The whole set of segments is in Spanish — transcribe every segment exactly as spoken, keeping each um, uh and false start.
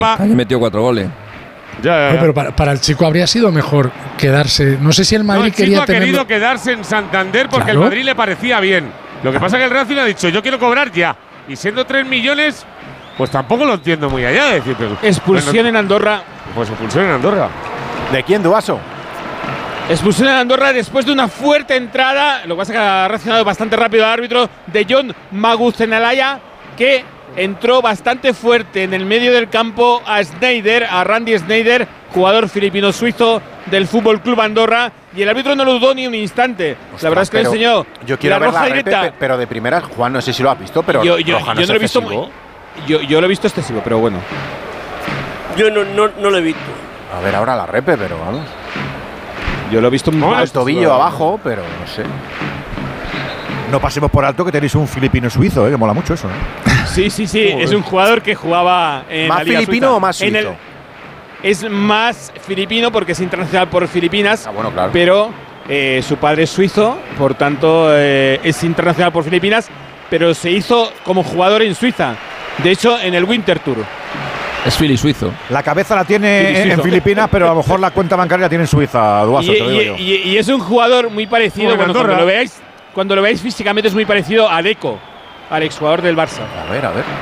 Allí metió cuatro goles. Ya, ya, ya. No, pero para, para el chico habría sido mejor quedarse. No sé si el Madrid no, el quería chico ha tenerlo. querido quedarse en Santander porque Claro. el Madrid le parecía bien. Lo que pasa es que el Racing ha dicho, yo quiero cobrar ya. Y siendo tres millones, pues tampoco lo entiendo muy allá. De decir, pero, Expulsión bueno, en Andorra. Pues expulsión en Andorra. ¿De quién, Duaso? Expulsión en Andorra después de una fuerte entrada. Lo que pasa es que ha reaccionado bastante rápido el árbitro de John Maguzenalaya, que entró bastante fuerte en el medio del campo a Sneijder, a Randy Sneijder, jugador filipino-suizo del Fútbol Club Andorra, y el árbitro no lo dudó ni un instante. Ostras, la verdad es que le pero enseñó Yo quiero la ver roja la repe, directa. pero de primera, Juan, no sé si lo has visto, pero yo, yo, roja no yo es no lo he visto excesivo. muy, yo, yo lo he visto excesivo, pero bueno. Yo no, no, no lo he visto. A ver ahora la repe, pero vamos. Yo lo he visto muy El tobillo abajo, pero no sé. No pasemos por alto que tenéis un filipino suizo, ¿eh? Que mola mucho eso, ¿eh? Sí, sí, sí. Es un jugador que jugaba en ¿Más la Liga filipino Suiza. o más En el- suizo? es más filipino porque es internacional por Filipinas. Ah, bueno, claro. Pero eh, su padre es suizo, por tanto eh, es internacional por Filipinas, pero se hizo como jugador en Suiza. De hecho, en el Winter Tour. Es fili suizo. La cabeza la tiene Fili en, en suizo. Filipinas, pero a lo mejor la cuenta bancaria la tiene en Suiza, Duaso, Y, te lo digo y- yo. y- y es un jugador muy parecido. Como en Bueno, cuando Andorra. lo veáis, cuando lo veáis físicamente es muy parecido a Deco, al exjugador del Barça. A ver, a ver.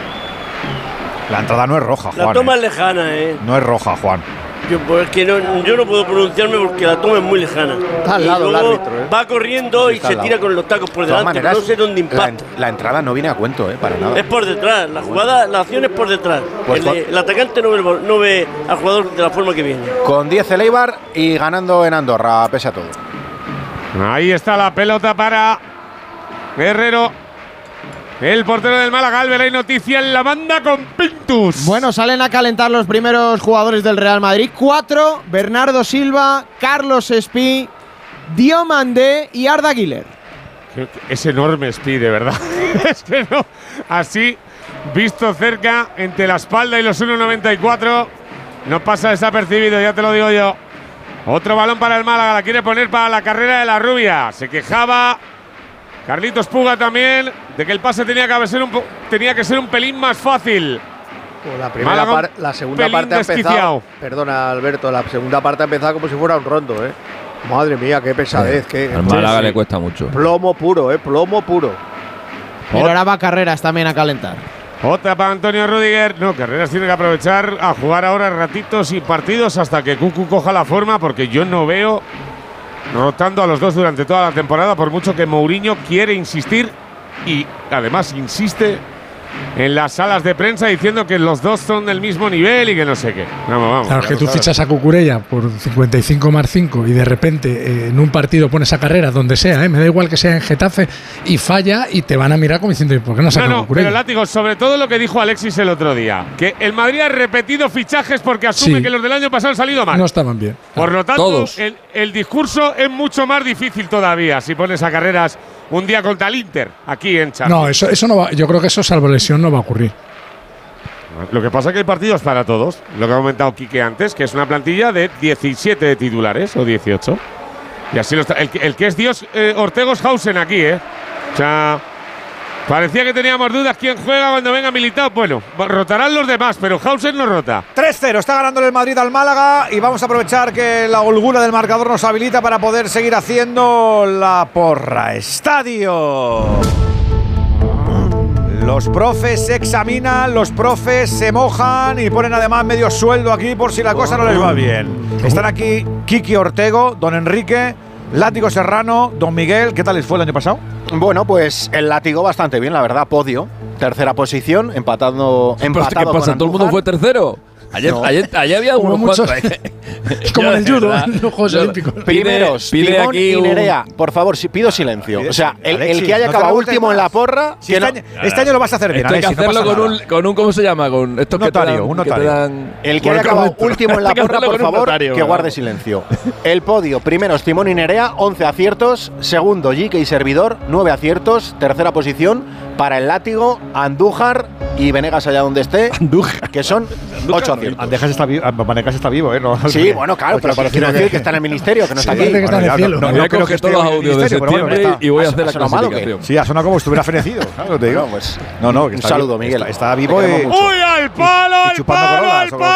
La entrada no es roja, La Juan. toma es ¿eh? lejana, ¿eh? No es roja, Juan. Yo, pues, es que no, yo no puedo pronunciarme porque la toma es muy lejana. Está al Y lado el luego árbitro, ¿eh? va corriendo y Está se al lado. tira con los tacos por De todas delante. maneras, No sé dónde la, impacta. en- la entrada no viene a cuento, ¿eh? Para nada. Es por detrás. La jugada, la acción es por detrás. Pues el, con- el atacante no ve, el bol- no ve al jugador de la forma que viene. Con diez el Eibar y ganando en Andorra, pese a todo. Ahí está la pelota para Guerrero. El portero del Málaga, Albert, hay noticia en la banda con Pintus. Bueno, salen a calentar los primeros jugadores del Real Madrid. Cuatro: Bernardo Silva, Carlos Espí, Diomandé y Arda Güler. Es enorme Speed, de verdad. Es que no. Así, visto cerca, entre la espalda y los uno noventa y cuatro, no pasa desapercibido, ya te lo digo yo. Otro balón para el Málaga, la quiere poner para la carrera de la rubia. Se quejaba Carlitos Puga también de que el pase tenía que ser un, po- tenía que ser un pelín más fácil. Pues la, primera Málaga, par- la segunda pelín parte ha empezado. desquiciado. Perdona, Alberto, la segunda parte ha empezado como si fuera un rondo, ¿eh? Madre mía, qué pesadez. Qué, Al Málaga le cuesta mucho. Plomo puro, ¿eh? Plomo puro. Pero ahora va Carreras también a calentar. Otra para Antonio Rudiger. No, Carreras tiene que aprovechar a jugar ahora ratitos y partidos hasta que Cucu coja la forma, porque yo no veo rotando a los dos durante toda la temporada, por mucho que Mourinho quiere insistir y además insiste en las salas de prensa diciendo que los dos son del mismo nivel y que no sé qué. Vamos, vamos. Claro, es que tú vamos a ver. fichas a Cucurella por cincuenta y cinco más cinco y de repente eh, en un partido pones a Carrera donde sea, ¿eh? Me da igual que sea en Getafe y falla y te van a mirar como diciendo, ¿por qué no saca No, a no, Cucurella? pero látigo, sobre todo lo que dijo Alexis el otro día, que el Madrid ha repetido fichajes porque asume Sí. que los del año pasado han salido mal. No estaban bien. Por lo tanto, Todos. el, el discurso es mucho más difícil todavía si pones a Carreras un día contra el Inter, aquí en Champions. No, eso, eso no va, yo creo que eso, salvo lesión, no va a ocurrir. Lo que pasa es que hay partidos para todos. Lo que ha comentado Quique antes, que es una plantilla de diecisiete titulares o dieciocho. Y así lo está. El, que- el que es Dios, eh, Ortego Hausen aquí, ¿eh? O sea, parecía que teníamos dudas quién juega cuando venga Militao. Bueno, rotarán los demás, pero Hausen no rota. tres cero, está ganando el Madrid al Málaga y vamos a aprovechar que la holgura del marcador nos habilita para poder seguir haciendo la porra. Estadio. Los profes se examinan, los profes se mojan y ponen además medio sueldo aquí por si la cosa no les va bien. Están aquí Kiki Ortego, Don Enrique, Látigo Serrano, Don Miguel. ¿Qué tal les fue el año pasado? Bueno, pues el látigo bastante bien, la verdad. Podio, tercera posición, empatando, Pero empatado ¿qué pasa? con ¿Todo el mundo Andújar. fue tercero? Ayer, No. ayer, ayer había Hubo unos muchos- cuantos. Es como Yo, en el de judo, verdad, en los Juegos yo- Olímpicos. Primeros, Pide- pide Timón aquí y un- Nerea. Por favor, si pido silencio. O sea, el, el Alexis, que haya no te acabado preguntes último en más. la porra… Si que este, no- año, este año lo vas a hacer bien, Esto hay que Alexis, no hacerlo pasa con nada. un, con un, ¿cómo se llama? Con estos que te Notario, dan, un que te notario. dan- El que Con haya el acabado correcto. último en la Hay que porra, hacerlo por con un favor, notario, que ¿verdad? guarde silencio. El podio, primeros Timón y Nerea, once aciertos. Segundo, Jique y Servidor, nueve aciertos. Tercera posición para el Látigo, Andújar y Venegas allá donde esté, Andújar. que son ocho aciertos. Andejas está vivo, Vanegas está vivo, ¿eh? No, Sí, bueno, claro, pero parece quiero que- decir que está en el ministerio, que no está Sí, aquí. parece que está en el ya, cielo. no, Me no voy a creo que coger esté todos los en el audios de ministerio, pero bueno, septiembre está. y voy a ¿Ha- hacer ha la sonado mal o qué? clasificación. Sí, ha sonado como si estuviera fenecido, ¿sabes lo que te digo? Bueno, pues, No, no, que un está saludo, vivo, Miguel. Está, está Te vivo queremos y, mucho. ¡Uy, al y palo, al chupando palo, corolas, al o como